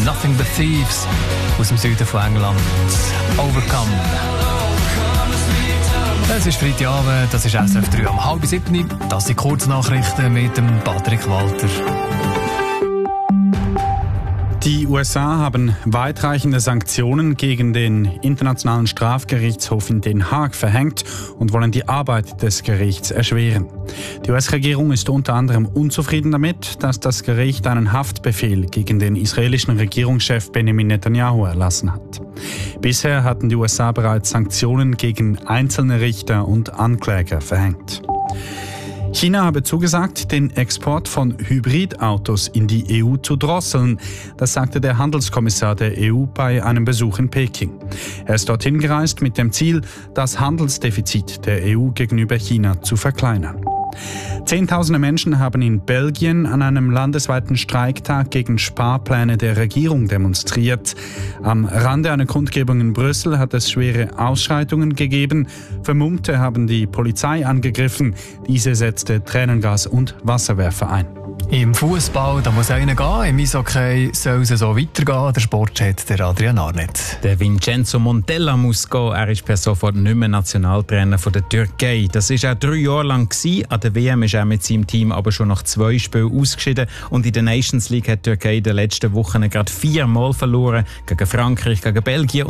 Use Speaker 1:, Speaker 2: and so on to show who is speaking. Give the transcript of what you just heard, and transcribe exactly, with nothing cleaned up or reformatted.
Speaker 1: Nothing But Thieves aus dem Süden von England. Overcome. Es ist Freitagabend, das ist S R F drei um halb sieben. Das sind Kurznachrichten mit dem Patrick Walter.
Speaker 2: Die U S A haben weitreichende Sanktionen gegen den Internationalen Strafgerichtshof in Den Haag verhängt und wollen die Arbeit des Gerichts erschweren. Die U S-Regierung ist unter anderem unzufrieden damit, dass das Gericht einen Haftbefehl gegen den israelischen Regierungschef Benjamin Netanyahu erlassen hat. Bisher hatten die U S A bereits Sanktionen gegen einzelne Richter und Ankläger verhängt. China habe zugesagt, den Export von Hybridautos in die E U zu drosseln. Das sagte der Handelskommissar der E U bei einem Besuch in Peking. Er ist dorthin gereist mit dem Ziel, das Handelsdefizit der E U gegenüber China zu verkleinern. Zehntausende Menschen haben in Belgien an einem landesweiten Streiktag gegen Sparpläne der Regierung demonstriert. Am Rande einer Kundgebung in Brüssel hat es schwere Ausschreitungen gegeben. Vermummte haben die Polizei angegriffen. Diese setzte Tränengas und Wasserwerfer ein.
Speaker 1: Im Fußball, da muss einer gehen. Im Eishockey soll es so weitergehen. Der Sportchat, der Adrian Arnett.
Speaker 3: Der Vincenzo Montella muss gehen. Er ist per sofort nicht mehr Nationaltrainer von der Türkei. Das war auch drei Jahre lang gewesen. An der W M ist er mit seinem Team aber schon nach zwei Spielen ausgeschieden. Und in der Nations League hat die Türkei in den letzten Wochen gerade viermal verloren. Gegen Frankreich, gegen Belgien